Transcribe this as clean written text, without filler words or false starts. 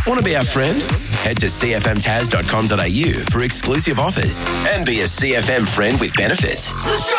Want to be our friend? Head to cfmtaz.com.au for exclusive offers and be a CFM friend with benefits. Let's go!